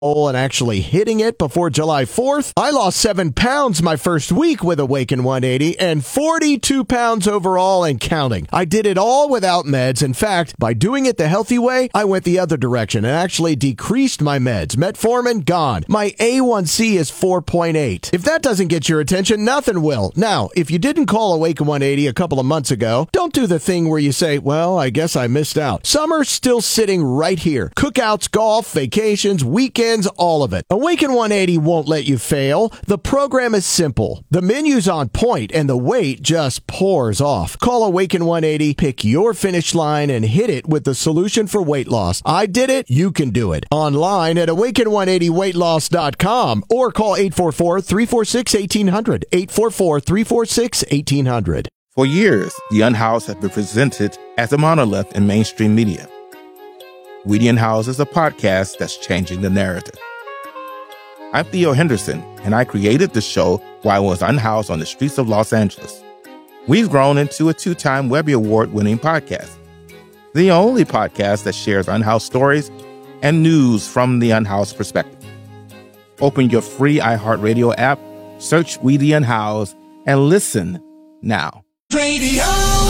and actually hitting it before July 4th. I lost 7 pounds my first week with Awaken 180 and 42 pounds overall and counting. I did it all without meds. In fact, by doing it the healthy way, I went the other direction and actually decreased my meds. Metformin, gone. My A1C is 4.8. If that doesn't get your attention, nothing will. Now, if you didn't call Awaken 180 a couple of months ago, don't do the thing where you say, well, I guess I missed out. Summer's still sitting right here. Cookouts, golf, vacations, weekends, all of it. Awaken 180 won't let you fail. The program is simple. The menu's on point, and the weight just pours off. Call Awaken 180, pick your finish line, and hit it with the solution for weight loss. I did it. You can do it. Online at awaken180weightloss.com or call 844-346-1800. 844-346-1800. For years, The Unhoused has been presented as a monolith in mainstream media. We the Unhoused is a podcast that's changing the narrative. I'm Theo Henderson, and I created the show while I was unhoused on the streets of Los Angeles. We've grown into a 2-time Webby Award-winning podcast, the only podcast that shares unhoused stories and news from the unhoused perspective. Open your free iHeartRadio app, search We the Unhoused, and listen now. Radio.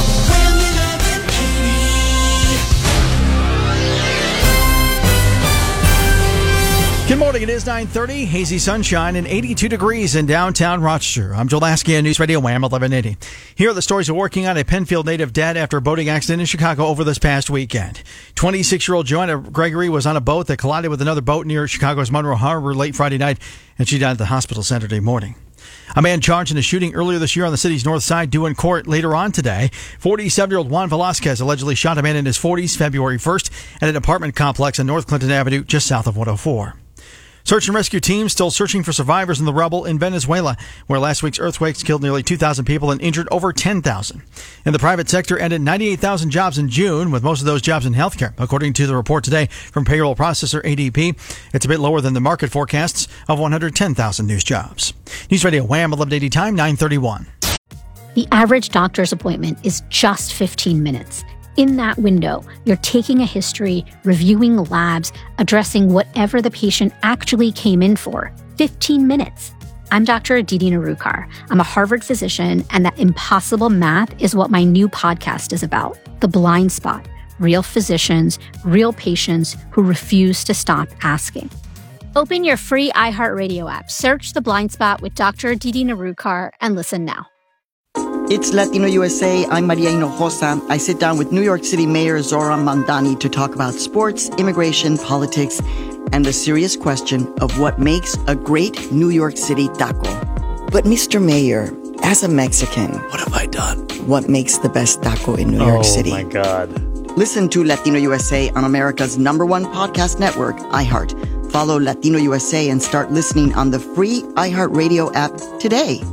Good morning. It is 9:30. Hazy sunshine and 82 degrees in downtown Rochester. I'm Joel Lasky on News Radio Wham 1180. Here are the stories we're working on. A Penfield native dead after a boating accident in Chicago over this past weekend. 26-year-old Joanna Gregory was on a boat that collided with another boat near Chicago's Monroe Harbor late Friday night, and she died at the hospital Saturday morning. A man charged in a shooting earlier this year on the city's north side due in court later on today. 47-year-old Juan Velasquez allegedly shot a man in his 40s February 1st at an apartment complex on North Clinton Avenue just south of 104. Search and rescue teams still searching for survivors in the rubble in Venezuela, where last week's earthquakes killed nearly 2,000 people and injured over 10,000. In the private sector, ended 98,000 jobs in June, with most of those jobs in healthcare, according to the report today from payroll processor ADP. It's a bit lower than the market forecasts of 110,000 new jobs. News Radio Wham 1180 time, 9:31. The average doctor's appointment is just 15 minutes. In that window, you're taking a history, reviewing labs, addressing whatever the patient actually came in for. 15 minutes. I'm Dr. Aditi Narukar. I'm a Harvard physician, and that impossible math is what my new podcast is about. The Blind Spot. Real physicians, real patients who refuse to stop asking. Open your free iHeartRadio app, search The Blind Spot with Dr. Aditi Narukar, and listen now. It's Latino USA. I'm Maria Hinojosa. I sit down with New York City Mayor Zoran Mandani to talk about sports, immigration, politics, and the serious question of what makes a great New York City taco. But Mr. Mayor, as a Mexican, what have I done? What makes the best taco in New York City? Oh, my God. Listen to Latino USA on America's #1 podcast network, iHeart. Follow Latino USA and start listening on the free iHeartRadio app today.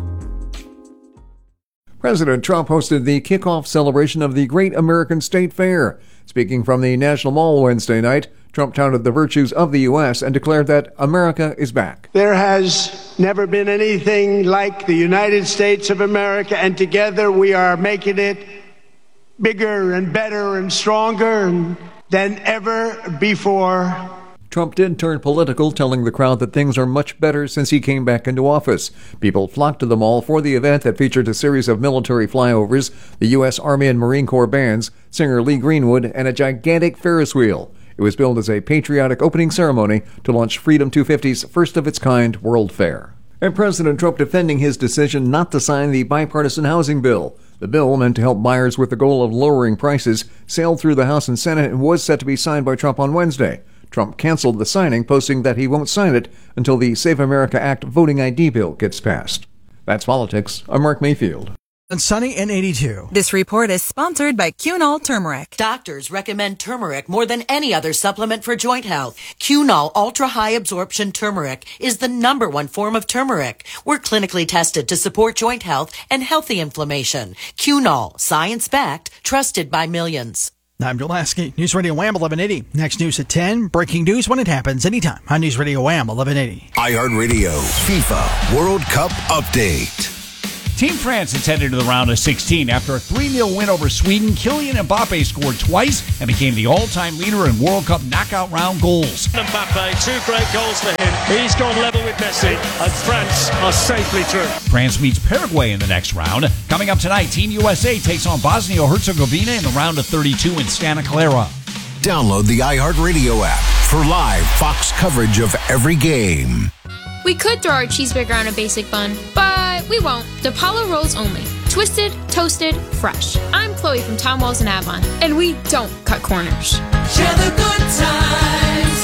President Trump hosted the kickoff celebration of the Great American State Fair. Speaking from the National Mall Wednesday night, Trump touted the virtues of the U.S. and declared that America is back. There has never been anything like the United States of America, and together we are making it bigger and better and stronger than ever before. Trump did turn political, telling the crowd that things are much better since he came back into office. People flocked to the mall for the event that featured a series of military flyovers, the U.S. Army and Marine Corps bands, singer Lee Greenwood, and a gigantic Ferris wheel. It was billed as a patriotic opening ceremony to launch Freedom 250's first-of-its-kind World Fair. And President Trump defending his decision not to sign the bipartisan housing bill. The bill, meant to help buyers with the goal of lowering prices, sailed through the House and Senate and was set to be signed by Trump on Wednesday. Trump canceled the signing, posting that he won't sign it until the Save America Act voting ID bill gets passed. That's politics. I'm Mark Mayfield. And sunny and 82. This report is sponsored by Cunol Turmeric. Doctors recommend turmeric more than any other supplement for joint health. Cunol Ultra High Absorption Turmeric is the #1 form of turmeric. We're clinically tested to support joint health and healthy inflammation. Cunol, science-backed, trusted by millions. I'm Joel Lasky, News Radio Wham 1180. Next news at 10. Breaking news when it happens anytime on News Radio Wham 1180. iHeartRadio FIFA World Cup Update. Team France is headed to the round of 16. After a 3-0 win over Sweden, Kylian Mbappe scored twice and became the all-time leader in World Cup knockout round goals. Mbappe, 2 great goals for him. He's gone level with Messi, and France are safely through. France meets Paraguay in the next round. Coming up tonight, Team USA takes on Bosnia-Herzegovina in the round of 32 in Santa Clara. Download the iHeartRadio app for live Fox coverage of every game. We could throw our cheeseburger on a basic bun, but we won't. DePaulo rolls only. Twisted, toasted, fresh. I'm Chloe from Tom Walls in Avon, and we don't cut corners. Share the good times.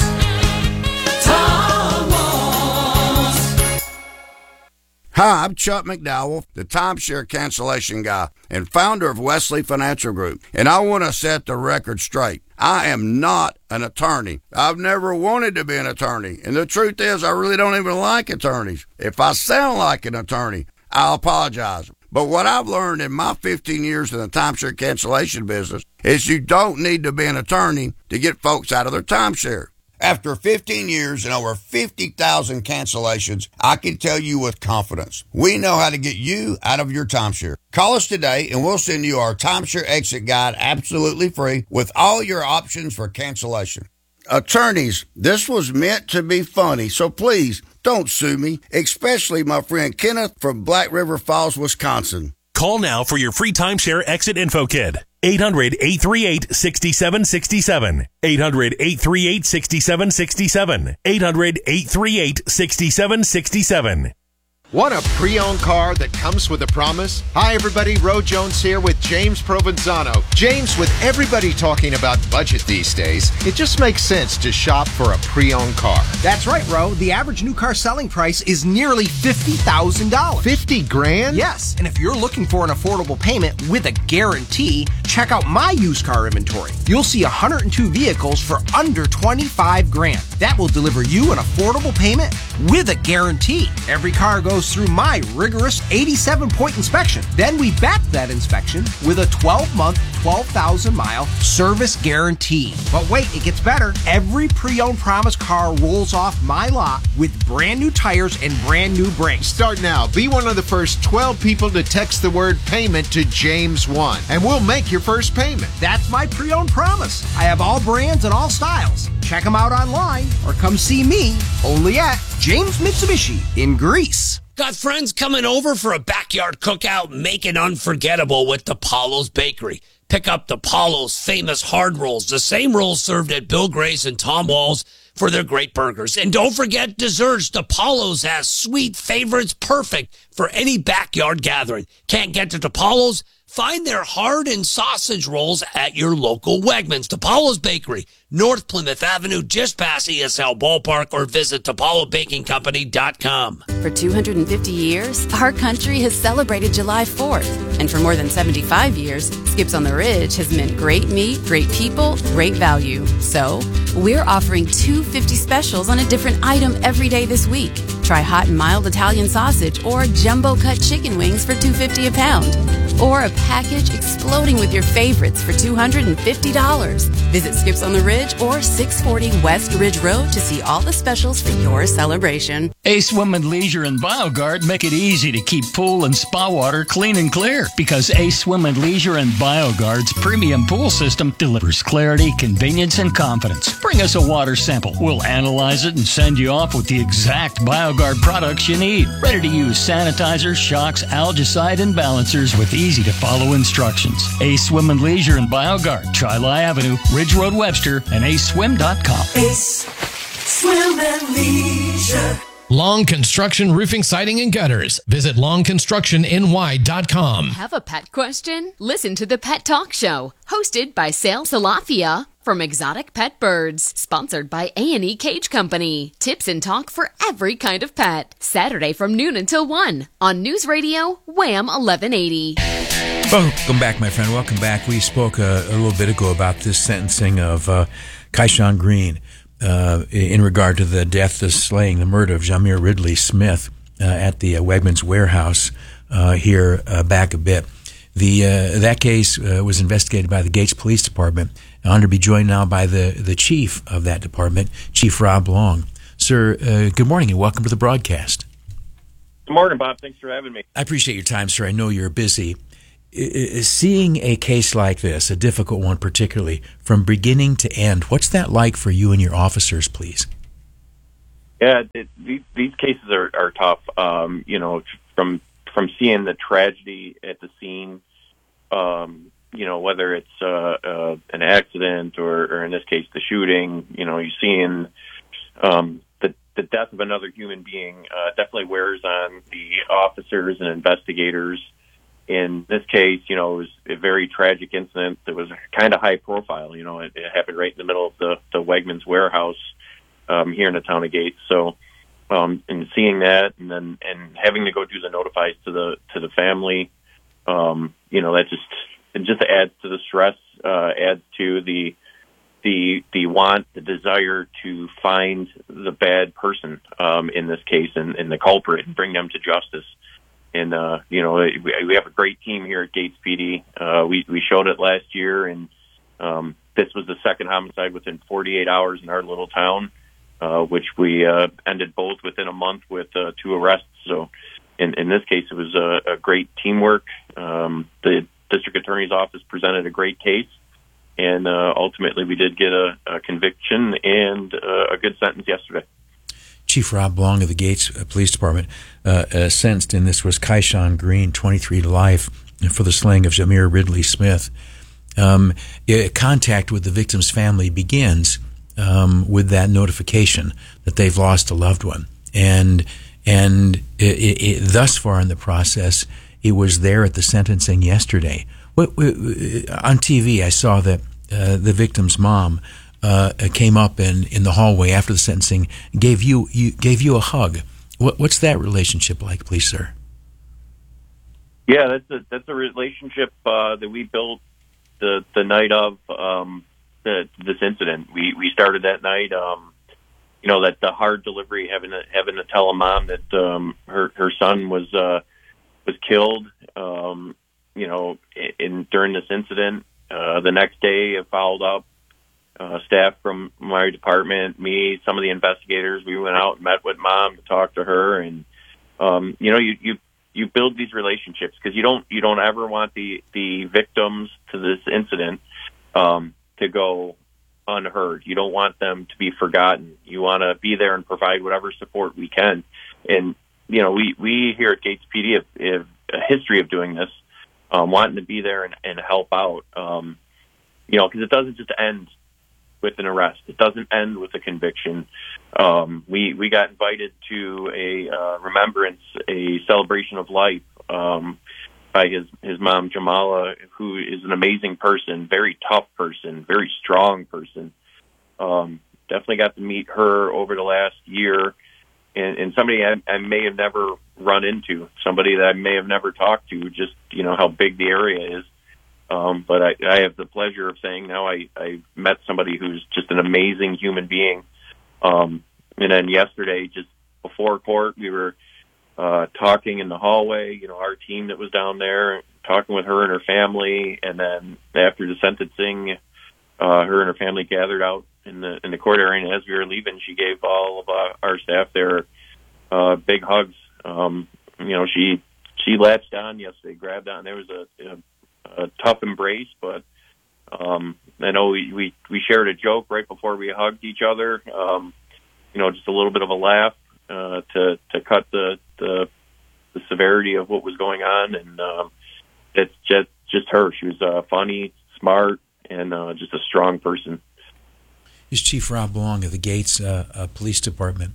Tom Walls. Hi, I'm Chuck McDowell, the timeshare cancellation guy and founder of Wesley Financial Group, and I want to set the record straight. I am not an attorney. I've never wanted to be an attorney, and the truth is I really don't even like attorneys. If I sound like an attorney, I'll apologize. But what I've learned in my 15 years in the timeshare cancellation business is you don't need to be an attorney to get folks out of their timeshare. After 15 years and over 50,000 cancellations, I can tell you with confidence, we know how to get you out of your timeshare. Call us today and we'll send you our timeshare exit guide absolutely free with all your options for cancellation. Attorneys, this was meant to be funny, so please don't sue me, especially my friend Kenneth from Black River Falls, Wisconsin. Call now for your free timeshare exit info kit. 800-838-6767. 800-838-6767. 800-838-6767. Want a pre-owned car that comes with a promise? Hi everybody, Ro Jones here with James Provenzano. James, with everybody talking about budget these days, it just makes sense to shop for a pre-owned car. That's right, Ro. The average new car selling price is nearly $50,000. 50 grand? Yes, and if you're looking for an affordable payment with a guarantee, check out my used car inventory. You'll see 102 vehicles for under 25 grand. That will deliver you an affordable payment with a guarantee. Every car goes through my rigorous 87-point inspection. Then we back that inspection with a 12-month, 12,000-mile service guarantee. But wait, it gets better. Every pre-owned promise car rolls off my lot with brand new tires and brand new brakes. Start now. Be one of the first 12 people to text the word payment to James1, and we'll make your first payment. That's my pre-owned promise. I have all brands and all styles. Check them out online or come see me only at James Mitsubishi in Greece. Got friends coming over for a backyard cookout? Make it unforgettable with DePaulo's Bakery. Pick up DePaulo's famous hard rolls, the same rolls served at Bill Gray's and Tom Walls for their great burgers. And don't forget desserts. DePaulo's has sweet favorites perfect for any backyard gathering. Can't get to DePaulo's? Find their hard and sausage rolls at your local Wegmans. DePaulo's Bakery, North Plymouth Avenue, just past ESL Ballpark, or visit DePauloBakingCompany.com. For 250 years, our country has celebrated July 4th. And for more than 75 years, Skips on the Ridge has meant great meat, great people, great value. So, we're offering 250 specials on a different item every day this week. Try hot and mild Italian sausage or jumbo cut chicken wings for $2.50 a pound. Or a package exploding with your favorites for $250. Visit Skips on the Ridge or 640 West Ridge Road to see all the specials for your celebration. Ace Women Leisure and BioGuard make it easy to keep pool and spa water clean and clear, because Ace Women Leisure and BioGuard's premium pool system delivers clarity, convenience, and confidence. Bring us a water sample. We'll analyze it and send you off with the exact BioGuard products you need. Ready to use sanitizers, shocks, algicide, and balancers with easy-to-follow instructions. Ace Swim and Leisure and BioGuard, Tri-Li Avenue, Ridge Road, Webster, and aceswim.com. Ace Swim and Leisure. Long Construction Roofing, Siding, and Gutters. Visit longconstructionny.com. Have a pet question? Listen to the Pet Talk Show, hosted by Sal Salafia from Exotic Pet Birds, sponsored by A&E Cage Company. Tips and talk for every kind of pet. Saturday from noon until 1 on News Radio Wham 1180. Welcome back, my friend. Welcome back. We spoke a little bit ago about this sentencing of Keyshawn Green in regard to the death, the slaying, the murder of Jamir Ridley Smith at the Wegmans warehouse here back a bit. That case was investigated by the Gates Police Department. I'm honored to be joined now by the chief of that department, Chief Rob Long. Sir, good morning and welcome to the broadcast. Good morning, Bob. Thanks for having me. I appreciate your time, sir. I know you're busy. Seeing a case like this, a difficult one particularly, from beginning to end, what's that like for you and your officers, please? Yeah, these cases are tough. From seeing the tragedy at the scene, whether it's an accident or in this case the shooting, you're seeing the death of another human being definitely wears on the officers and investigators. In this case, it was a very tragic incident that was kind of high profile. It happened right in the middle of the Wegmans warehouse here in the town of Gates. So, and seeing that, and having to go do the notifies to the family, that just adds to the stress, adds to the want, the desire to find the bad person in this case and the culprit and bring them to justice. And, we have a great team here at Gates PD. We showed it last year, and this was the second homicide within 48 hours in our little town, which we ended both within a month with 2 arrests. So in this case, it was a great teamwork. The district attorney's office presented a great case, and ultimately we did get a conviction and a good sentence yesterday. Chief Rob Long of the Gates Police Department sentenced in this was Kaishan Green, 23 to life, for the slaying of Jamir Ridley Smith. Contact with the victim's family begins with that notification that they've lost a loved one. And thus far in the process, it was there at the sentencing yesterday. On TV, I saw that the victim's mom came up in the hallway after the sentencing, gave you a hug. What's that relationship like, please, sir? Yeah, that's a relationship that we built the night of this incident. We started that night. That the hard delivery, having to tell a mom that her son was killed. During this incident, the next day it followed up. Staff from my department, me, some of the investigators, we went out and met with mom to talk to her, and you build these relationships because you don't ever want the victims to this incident to go unheard. You don't want them to be forgotten. You want to be there and provide whatever support we can. And we here at Gates PD have a history of doing this, wanting to be there and help out. Because it doesn't just end with an arrest. It doesn't end with a conviction. We got invited to a remembrance, a celebration of life by his mom, Jamala, who is an amazing person, very tough person, very strong person. Definitely got to meet her over the last year, and somebody I may have never run into, somebody that I may have never talked to, just how big the area is. But I have the pleasure of saying now I met somebody who's just an amazing human being. And then yesterday, just before court, we were talking in the hallway, our team that was down there, talking with her and her family. And then after the sentencing, her and her family gathered out in the court area. And as we were leaving, she gave all of our staff their big hugs. She latched on yesterday, grabbed on. There was a tough embrace, but I know we shared a joke right before we hugged each other. Just a little bit of a laugh to cut the severity of what was going on, and it's just her. She was funny, smart, and just a strong person. He's Chief Rob Long of the Gates Police Department.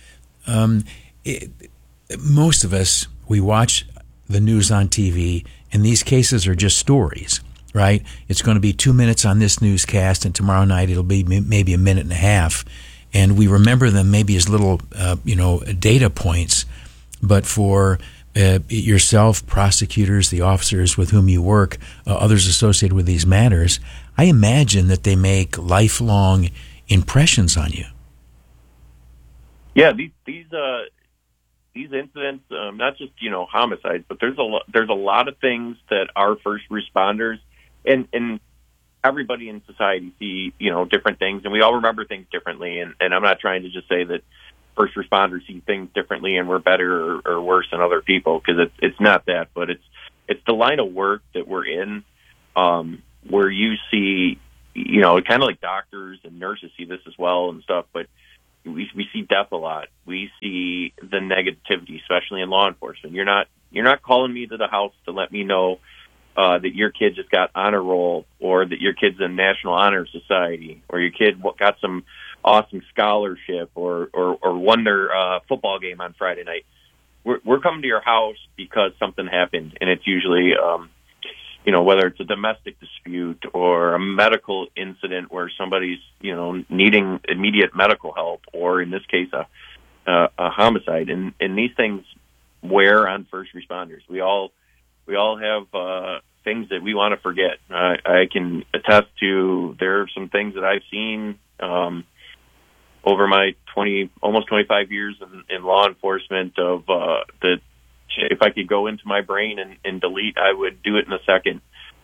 Most of us, we watch the news on TV, and these cases are just stories, right? It's going to be 2 minutes on this newscast, and tomorrow night it'll be maybe a minute and a half. And we remember them maybe as little, data points. But for yourself, prosecutors, the officers with whom you work, others associated with these matters, I imagine that they make lifelong impressions on you. Yeah, these incidents, not just homicides, but there's a lot of things that our first responders and everybody in society see different things, and we all remember things differently. And I'm not trying to just say that first responders see things differently and we're better or worse than other people, because it's not that, but it's the line of work that we're in, where you see, kind of like doctors and nurses see this as well and stuff, but we see death a lot. We see the negativity, especially in law enforcement. You're not calling me to the house to let me know that your kid just got honor roll, or that your kid's in National Honor Society, or your kid got some awesome scholarship, or won their football game on Friday night. We're coming to your house because something happened, and it's usually, whether it's a domestic dispute or a medical incident where somebody's, needing immediate medical help, or in this case, a homicide. And these things wear on first responders. We all have things that we want to forget. I can attest to there are some things that I've seen over my almost 25 years in law enforcement that if I could go into my brain and delete, I would do it in a second.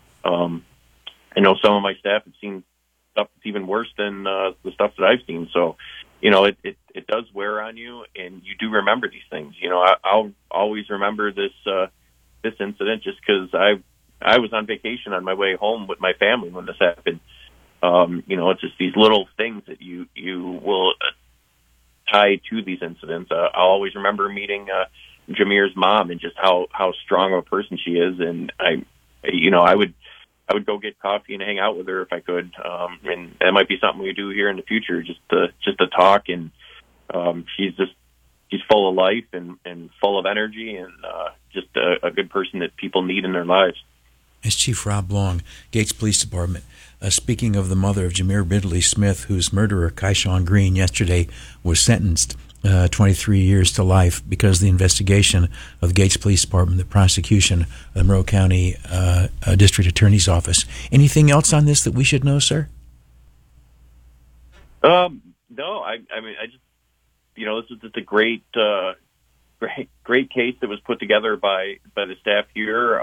I know some of my staff have seen stuff that's even worse than the stuff that I've seen. So, it does wear on you, and you do remember these things. I'll always remember this incident just because I was on vacation on my way home with my family when this happened. It's just these little things that you will tie to these incidents. I'll always remember meeting Jameer's mom and just how strong of a person she is, and I would go get coffee and hang out with her if I could, and that might be something we do here in the future, just to talk. And she's full of life and full of energy, and just a good person that people need in their lives. It's Chief Rob Long, Gates Police Department. Speaking of the mother of Jameer Ridley Smith, whose murderer, Kaishawn Green, yesterday was sentenced 23 years to life because of the investigation of the Gates Police Department, the prosecution of the Monroe County District Attorney's Office. Anything else on this that we should know, sir? No, I mean, I just, this is just a great case that was put together by the staff here.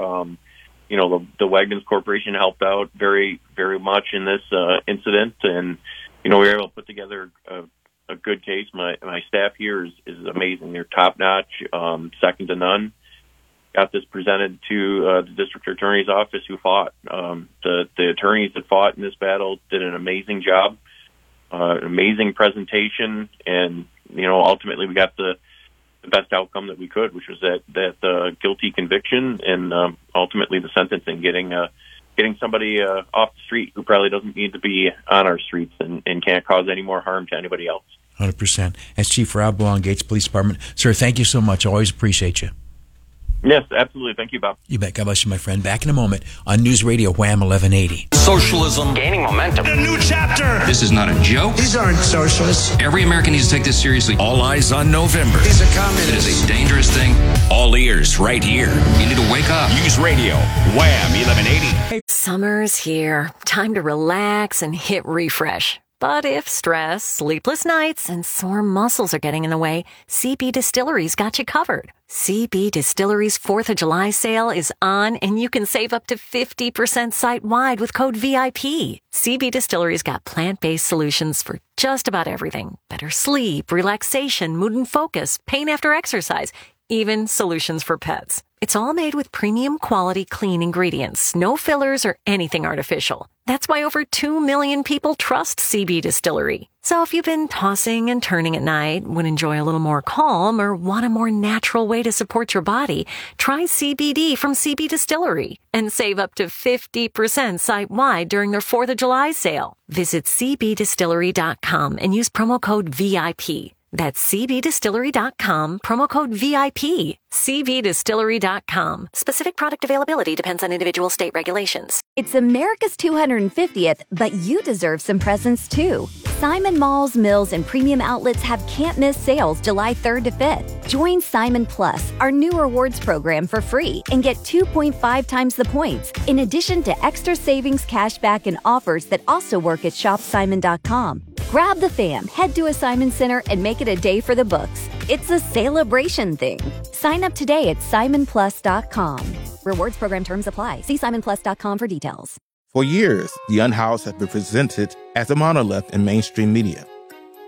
The Wegmans Corporation helped out very, very much in this incident, and we were able to put together a good case. My staff here is amazing. They're top notch, second to none. Got this presented to the district attorney's office, who fought. The attorneys that fought in this battle did an amazing job, amazing presentation, and ultimately we got the best outcome that we could, which was that guilty conviction, and ultimately the sentencing, getting somebody off the street who probably doesn't need to be on our streets and can't cause any more harm to anybody else. 100%. That's Chief Rob Long, Gates Police Department. Sir, thank you so much. Always appreciate you. Yes, absolutely. Thank you, Bob. You bet. God bless you, my friend. Back in a moment on News Radio Wham 1180. Socialism gaining momentum. A new chapter. This is not a joke. These aren't socialists. Every American needs to take this seriously. All eyes on November. These are communists. It is a dangerous thing. All ears right here. You need to wake up. News Radio Wham 1180. Summer's here. Time to relax and hit refresh. But if stress, sleepless nights, and sore muscles are getting in the way, CB Distillery's got you covered. CB Distillery's 4th of July sale is on, and you can save up to 50% site-wide with code VIP. CB Distillery's got plant-based solutions for just about everything. Better sleep, relaxation, mood and focus, pain after exercise, even solutions for pets. It's all made with premium quality clean ingredients, no fillers or anything artificial. That's why over 2 million people trust CB Distillery. So if you've been tossing and turning at night, would enjoy a little more calm, or want a more natural way to support your body, try CBD from CB Distillery and save up to 50% site-wide during their 4th of July sale. Visit cbdistillery.com and use promo code VIP. That's cbdistillery.com, promo code VIP. cbdistillery.com. Specific product availability depends on individual state regulations. It's America's 250th, but you deserve some presents too. Simon Malls, Mills, and premium outlets have can't-miss sales July 3rd to 5th. Join Simon Plus, our new rewards program, for free and get 2.5 times the points, in addition to extra savings, cashback, and offers that also work at shopsimon.com. Grab the fam, head to a Simon Center, and make it a day for the books. It's a celebration thing. Sign up today at simonplus.com. Rewards program terms apply. See simonplus.com for details. For years, the Unhoused have been presented as a monolith in mainstream media.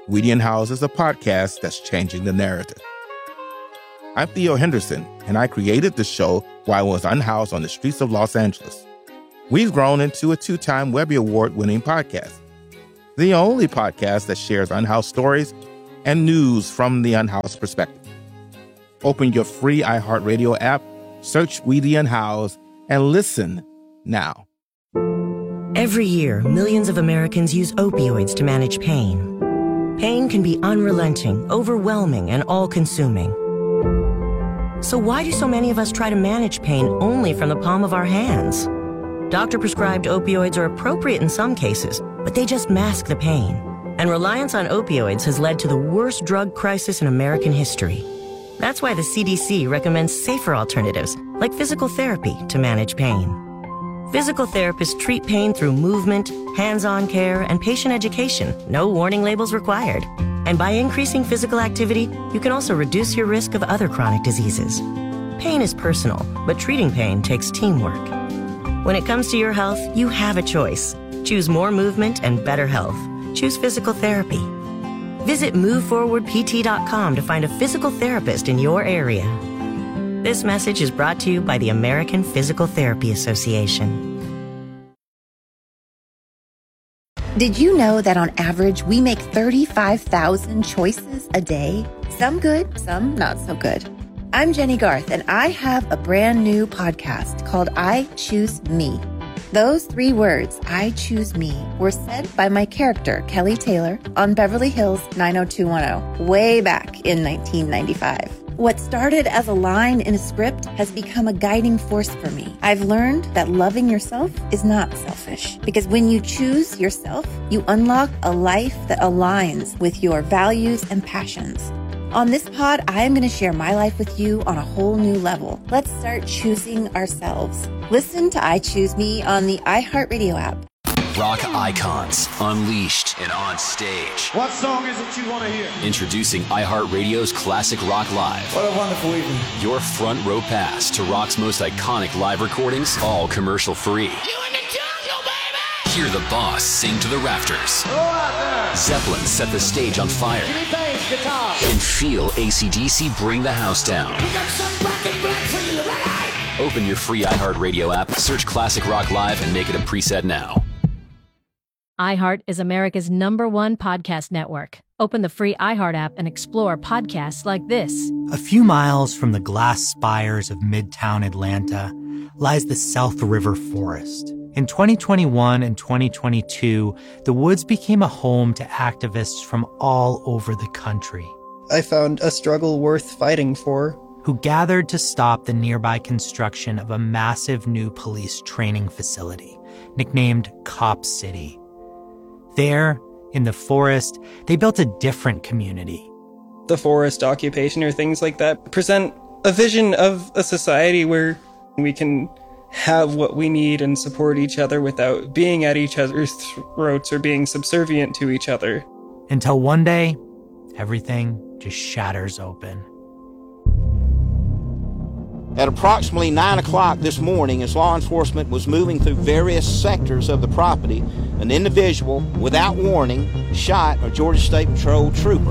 Weedy and House is a podcast that's changing the narrative. I'm Theo Henderson, and I created the show while I was unhoused on the streets of Los Angeles. We've grown into a 2-time Webby Award-winning podcast, the only podcast that shares unhoused stories and news from the unhoused perspective. Open your free iHeartRadio app, search Weedy and House, and listen now. Every year, millions of Americans use opioids to manage pain. Pain can be unrelenting, overwhelming, and all-consuming. So why do so many of us try to manage pain only from the palm of our hands? Doctor-prescribed opioids are appropriate in some cases, but they just mask the pain. And reliance on opioids has led to the worst drug crisis in American history. That's why the CDC recommends safer alternatives, like physical therapy, to manage pain. Physical therapists treat pain through movement, hands-on care, and patient education. No warning labels required. And by increasing physical activity, you can also reduce your risk of other chronic diseases. Pain is personal, but treating pain takes teamwork. When it comes to your health, you have a choice. Choose more movement and better health. Choose physical therapy. Visit MoveForwardPT.com to find a physical therapist in your area. This message is brought to you by the American Physical Therapy Association. Did you know that on average, we make 35,000 choices a day? Some good, some not so good. I'm Jenny Garth, and I have a brand new podcast called I Choose Me. Those 3 words, I choose me, were said by my character, Kelly Taylor, on Beverly Hills 90210, way back in 1995. What started as a line in a script has become a guiding force for me. I've learned that loving yourself is not selfish, because when you choose yourself, you unlock a life that aligns with your values and passions. On this pod, I am going to share my life with you on a whole new level. Let's start choosing ourselves. Listen to I Choose Me on the iHeartRadio app. Rock icons, unleashed and on stage. What song is it you want to hear? Introducing iHeartRadio's Classic Rock Live. What a wonderful evening. Your front row pass to rock's most iconic live recordings, all commercial free. Hear the boss sing to the rafters. Zeppelin set the stage on fire. And feel AC/DC bring the house down. Open your free iHeartRadio app, search Classic Rock Live, and make it a preset now. iHeart is America's #1 podcast network. Open the free iHeart app and explore podcasts like this. A few miles from the glass spires of Midtown Atlanta lies the South River Forest. In 2021 and 2022, the woods became a home to activists from all over the country. I found a struggle worth fighting for. Who gathered to stop the nearby construction of a massive new police training facility, nicknamed Cop City. There, in the forest, they built a different community. The forest occupation or things like that present a vision of a society where we can have what we need and support each other without being at each other's throats or being subservient to each other. Until one day, everything just shatters open. At approximately 9 o'clock this morning, as law enforcement was moving through various sectors of the property, an individual, without warning, shot a Georgia State Patrol trooper.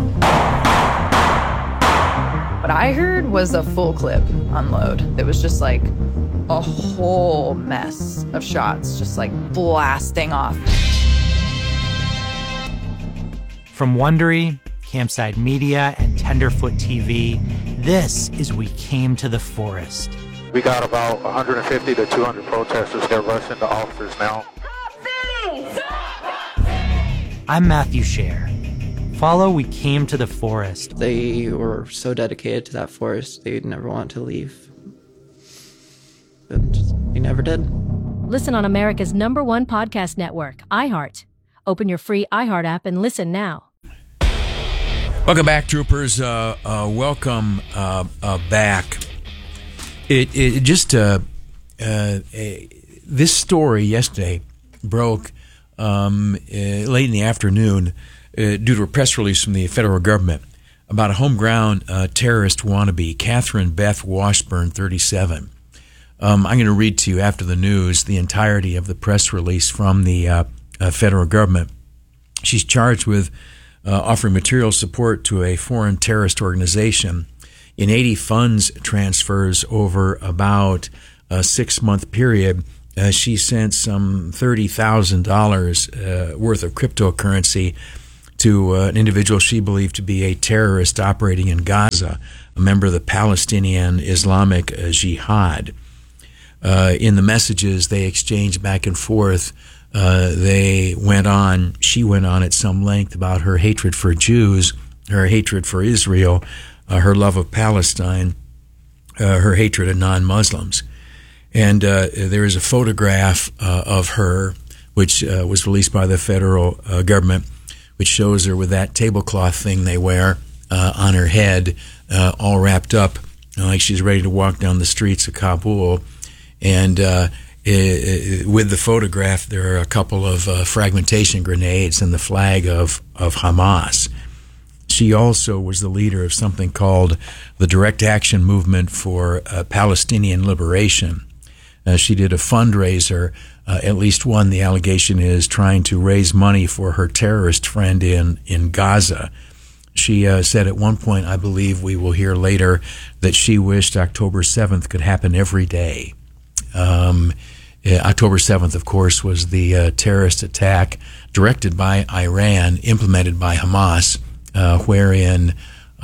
What I heard was a full clip unload. It was just like a whole mess of shots, just like blasting off. From Wondery, Campside Media, and Tenderfoot TV, this is We Came to the Forest. We got about 150 to 200 protesters that rush into officers now. I'm Matthew Scher. Follow We Came to the Forest. They were so dedicated to that forest, they'd never want to leave. They never did. Listen on America's #1 podcast network, iHeart. Open your free iHeart app and listen now. Welcome back, troopers. Welcome back. This story yesterday broke late in the afternoon due to a press release from the federal government about a homegrown terrorist wannabe, Catherine Beth Washburn, 37. I'm going to read to you after the news the entirety of the press release from the federal government. She's charged with offering material support to a foreign terrorist organization. In 80 funds transfers over about a 6-month period, she sent some $30,000 worth of cryptocurrency to an individual she believed to be a terrorist operating in Gaza, a member of the Palestinian Islamic Jihad. In the messages they exchanged back and forth, she went on at some length about her hatred for Jews, her hatred for Israel, her love of Palestine, her hatred of non-Muslims. And there is a photograph of her, which was released by the federal government, which shows her with that tablecloth thing they wear on her head, all wrapped up like she's ready to walk down the streets of Kabul. And with the photograph, there are a couple of fragmentation grenades and the flag of Hamas. She also was the leader of something called the Direct Action Movement for Palestinian Liberation. She did a fundraiser, at least one, the allegation is, trying to raise money for her terrorist friend in Gaza. She said at one point, I believe we will hear later, that she wished October 7th could happen every day. October 7th, of course, was the terrorist attack directed by Iran, implemented by Hamas, wherein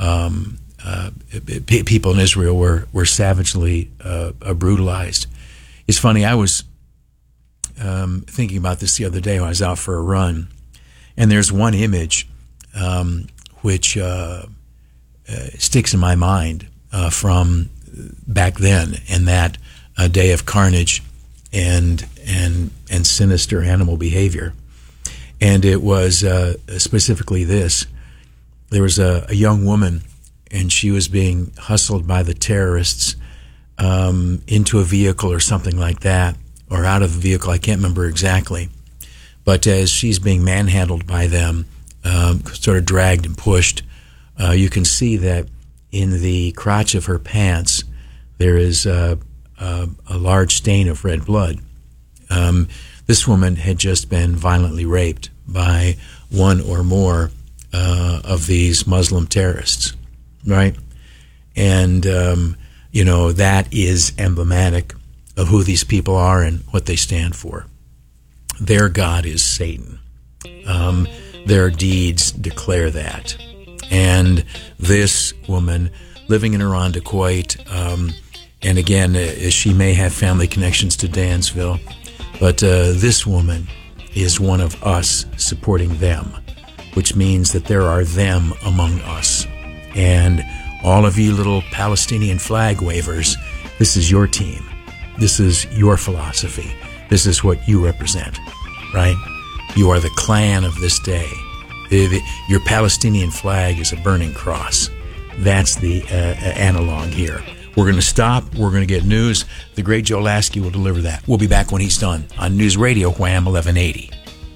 people in Israel were savagely brutalized. It's funny, I was thinking about this the other day when I was out for a run, and there's one image which sticks in my mind from back then, and that day of carnage and sinister animal behavior. And it was specifically this. There was a young woman, and she was being hustled by the terrorists into a vehicle or something like that, or out of the vehicle, I can't remember exactly. But as she's being manhandled by them, sort of dragged and pushed, you can see that in the crotch of her pants there is a large stain of red blood. This woman had just been violently raped by one or more of these Muslim terrorists, right? And, that is emblematic of who these people are and what they stand for. Their God is Satan. Their deeds declare that. And this woman, living in Irondequoit, and again, she may have family connections to Dansville, but this woman is one of us supporting them, which means that there are them among us. And all of you little Palestinian flag wavers, this is your team. This is your philosophy. This is what you represent, right? You are the clan of this day. Your Palestinian flag is a burning cross. That's the analog here. We're going to stop. We're going to get news. The great Joe Lasky will deliver that. We'll be back when he's done on News Radio Wham 1180.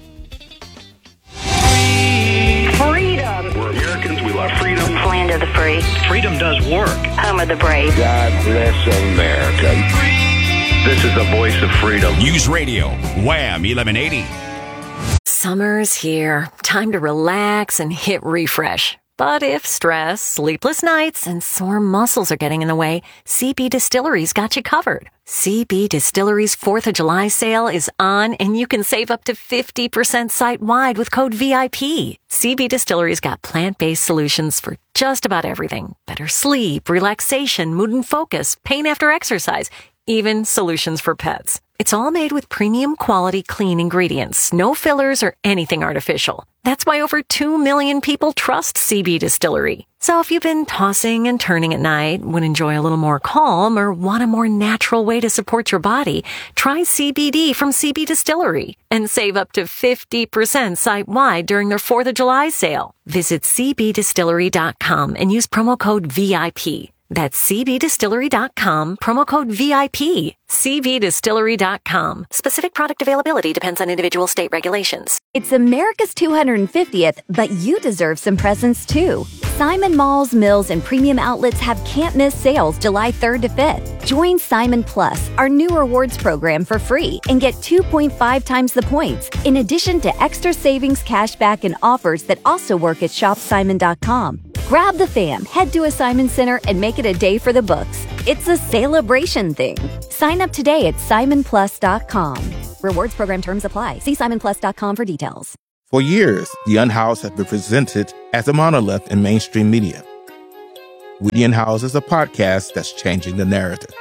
Freedom. We're Americans. We love freedom. Land of the free. Freedom does work. Home of the brave. God bless America. This is the voice of freedom. News Radio Wham 1180. Summer's here. Time to relax and hit refresh. But if stress, sleepless nights, and sore muscles are getting in the way, CB Distillery's got you covered. CB Distillery's 4th of July sale is on, and you can save up to 50% site-wide with code VIP. CB Distillery's got plant-based solutions for just about everything. Better sleep, relaxation, mood and focus, pain after exercise, even solutions for pets. It's all made with premium quality clean ingredients, no fillers or anything artificial. That's why over 2 million people trust CB Distillery. So if you've been tossing and turning at night, would enjoy a little more calm, or want a more natural way to support your body, try CBD from CB Distillery and save up to 50% site-wide during their 4th of July sale. Visit cbdistillery.com and use promo code VIP. That's cbdistillery.com, promo code VIP. cbdistillery.com. Specific product availability depends on individual state regulations. It's America's 250th, but you deserve some presents too. Simon Malls, Mills, and Premium Outlets have can't-miss sales July 3rd to 5th. Join Simon Plus, our new rewards program, for free and get 2.5 times the points, in addition to extra savings, cashback, and offers that also work at shopsimon.com. Grab the fam, head to a Simon Center, and make it a day for the books. It's a celebration thing. Sign up today at simonplus.com. Rewards program terms apply. See simonplus.com for details. For years, the Unhoused have been presented as a monolith in mainstream media. We the Unhoused is a podcast that's changing the narrative.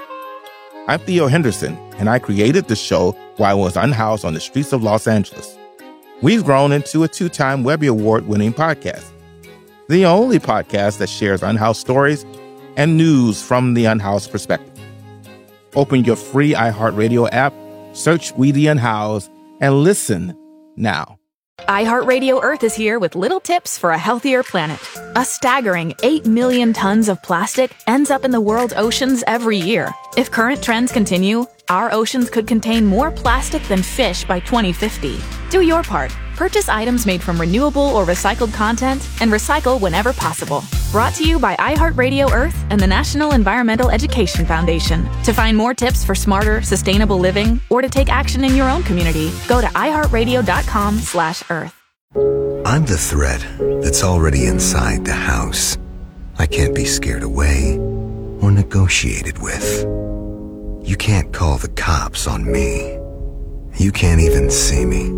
I'm Theo Henderson, and I created the show while I was unhoused on the streets of Los Angeles. We've grown into a 2-time Webby Award-winning podcast, the only podcast that shares unhoused stories and news from the unhoused perspective. Open your free iHeartRadio app, search We the Unhoused, and listen now. iHeartRadio Earth is here with little tips for a healthier planet. A staggering 8 million tons of plastic ends up in the world's oceans every year. If current trends continue, our oceans could contain more plastic than fish by 2050. Do your part. Purchase items made from renewable or recycled content and recycle whenever possible. Brought to you by iHeartRadio Earth and the National Environmental Education Foundation. To find more tips for smarter, sustainable living or to take action in your own community, go to iHeartRadio.com/Earth. I'm the threat that's already inside the house. I can't be scared away or negotiated with. You can't call the cops on me. You can't even see me.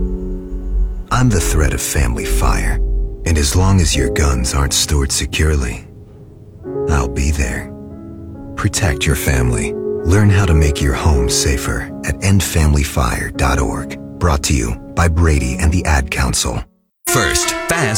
I'm the threat of family fire, and as long as your guns aren't stored securely, I'll be there. Protect your family. Learn how to make your home safer at endfamilyfire.org. Brought to you by Brady and the Ad Council. First, fast.